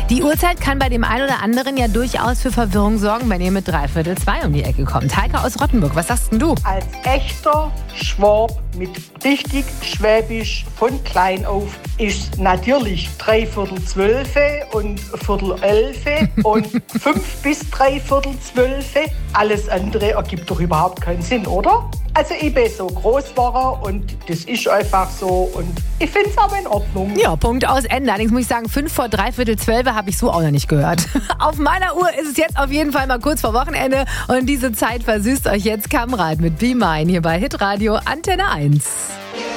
Die Uhrzeit kann bei dem einen oder anderen ja durchaus für Verwirrung sorgen, wenn ihr mit 2:45 um die Ecke kommt. Heike aus Rottenburg, was sagst denn du? Als echter Schwab mit richtig Schwäbisch von klein auf ist natürlich 11:45 und 11:15 und 5 bis 11:45. Alles andere ergibt doch überhaupt keinen Sinn, oder? Also ich bin so groß war und das ist einfach so und ich finde es aber in Ordnung. Ja, Punkt aus Ende. Allerdings muss ich sagen, 5 vor 11:45 habe ich so auch noch nicht gehört. Auf meiner Uhr ist es jetzt auf jeden Fall mal kurz vor Wochenende und diese Zeit versüßt euch jetzt Kamrat mit Be Mine hier bei Hitradio Antenne 1.